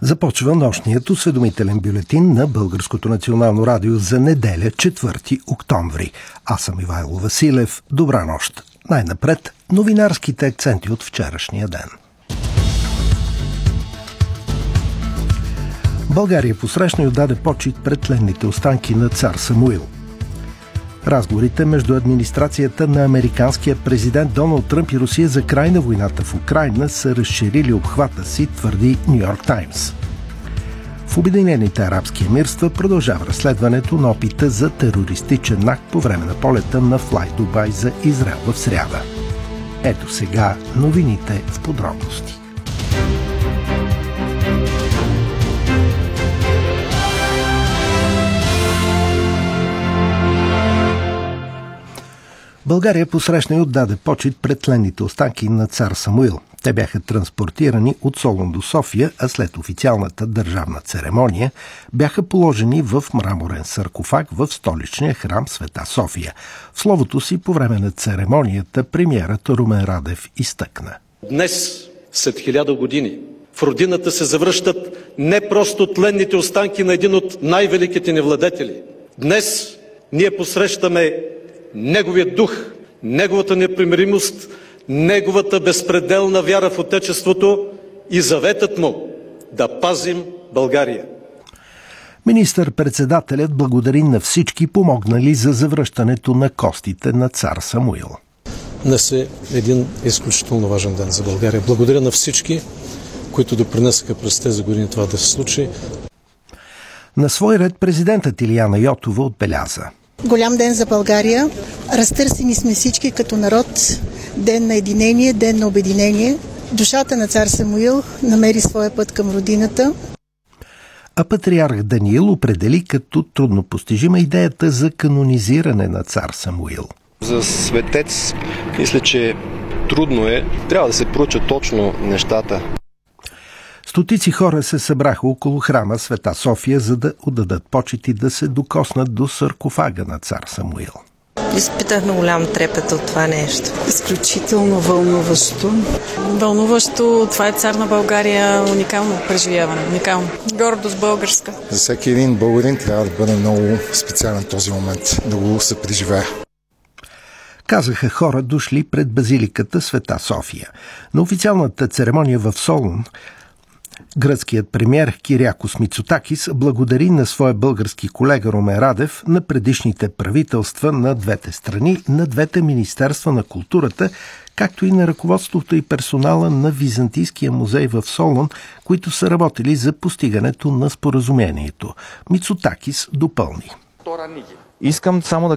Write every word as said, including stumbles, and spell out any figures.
Започва нощният осведомителен бюлетин на Българското национално радио за неделя, четвърти октомври. Аз съм Ивайло Василев. Добра нощ. Най-напред новинарските акценти от вчерашния ден. България посрещна и отдаде почит пред тленните останки на цар Самуил. Разговорите между администрацията на американския президент Доналд Тръмп и Русия за край на войната в Украйна са разширили обхвата си, твърди Ню Йорк Таймс. В Обединените арабски емирства продължава разследването на опита за терористичен акт по време на полета на Fly Dubai за Израел в сряда. Ето сега новините в подробности. България посрещна и отдаде почит пред тленните останки на цар Самуил. Те бяха транспортирани от Солун до София, а след официалната държавна церемония бяха положени в мраморен саркофаг в столичния храм Света София. В словото си по време на церемонията премиерът Румен Радев изтъкна: Днес, след хиляда години, в родината се завръщат не просто тленните останки на един от най-великите ни владетели. Днес ние посрещаме Неговият дух, Неговата непримиримост, Неговата безпределна вяра в Отечеството и заветът Му да пазим България. Министър-председателят благодари на всички помогнали за завръщането на костите на цар Самуил. Днес е един изключително важен ден за България. Благодаря на всички, които допринесаха през тези години това да се случи. На свой ред президентът Илияна Йотова отбеляза: Голям ден за България. Разтърсени сме всички като народ. Ден на единение, ден на обединение. Душата на цар Самуил намери своя път към родината. А патриарх Даниил определи като трудно постижима идеята за канонизиране на цар Самуил. За светец мисля, че трудно е. Трябва да се проучат точно нещата. Стотици хора се събраха около храма Света София, за да отдадат почит и да се докоснат до саркофага на цар Самуил. Изпитах много голям трепет от това нещо. Изключително вълнуващо. Вълнуващо. Това е цар на България. Уникално преживяване. Уникално. Гордост българска. За всеки един българин трябва да бъде много специален този момент, да го се преживее. Казаха хора, дошли пред базиликата Света София. На официалната церемония в Солун гръцкият премиер Кириакос Мицотакис благодари на своя български колега Румен Радев, на предишните правителства на двете страни, на двете министерства на културата, както и на ръководството и персонала на Византийския музей в Солун, които са работили за постигането на споразумението. Мицотакис допълни: Искам само да